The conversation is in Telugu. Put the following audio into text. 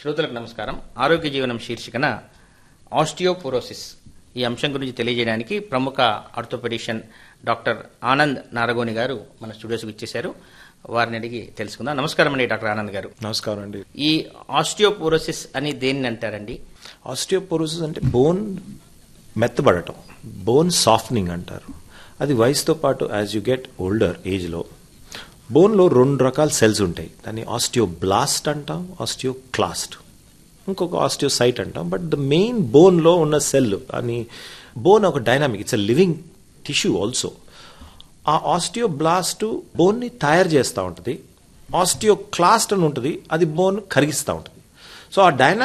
శ్రోతలకు నమస్కారం. ఆరోగ్య జీవనం శీర్షికన ఆస్టియోపోరోసిస్ ఈ అంశం గురించి తెలియజేయడానికి ప్రముఖ ఆర్థోపెడిషియన్ డాక్టర్ ఆనంద్ నారగోని గారు మన స్టూడియోస్కి ఇచ్చేశారు. వారిని అడిగి తెలుసుకుందాం. నమస్కారం అండి డాక్టర్ ఆనంద్ గారు. నమస్కారం అండి. ఈ ఆస్టియోపోరోసిస్ అని దేన్ని అంటారండి? ఆస్టియోపోరోసిస్ అంటే బోన్ మెత్తబడటం, బోన్ సాఫ్టనింగ్ అంటారు. అది వయసుతో పాటు యాజ్ యూ గెట్ ఓల్డర్ ఏజ్లో బోన్లో 2 రకాల సెల్స్ ఉంటాయి. దాన్ని ఆస్టియోబ్లాస్ట్ అంటాం, ఆస్టియోక్లాస్ట్, ఇంకొక ఆస్టియోసైట్ అంటాం. బట్ ద మెయిన్ బోన్లో ఉన్న సెల్ అని బోన్ ఒక dynamic, it's a living tissue also. ఆ ఆస్టియోబ్లాస్ట్ బోన్ని తయారు చేస్తూ ఉంటుంది. ఆస్టియోక్లాస్ట్ అని ఉంటుంది, అది బోన్ కరిగిస్తూ ఉంటుంది. సో ఆ